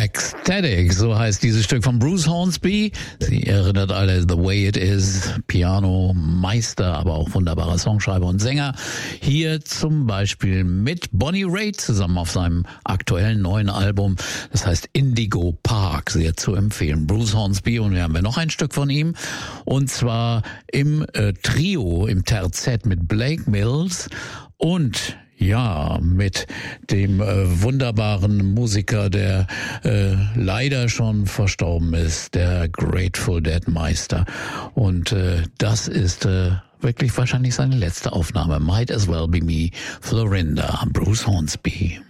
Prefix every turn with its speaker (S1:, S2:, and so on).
S1: Ecstatic, so heißt dieses Stück von Bruce Hornsby. Sie erinnert alle The Way It Is, Piano-Meister, aber auch wunderbarer Songschreiber und Sänger. Hier zum Beispiel mit Bonnie Raitt zusammen auf seinem aktuellen neuen Album. Das heißt Indigo Park, sehr zu empfehlen. Bruce Hornsby, und wir haben noch ein Stück von ihm. Und zwar im Trio, im Terzett mit Blake Mills und ja, mit dem wunderbaren Musiker, der leider schon verstorben ist, der Grateful Dead Meister. Und das ist wirklich wahrscheinlich seine letzte Aufnahme. Might as well be me, Florinda, Bruce Hornsby.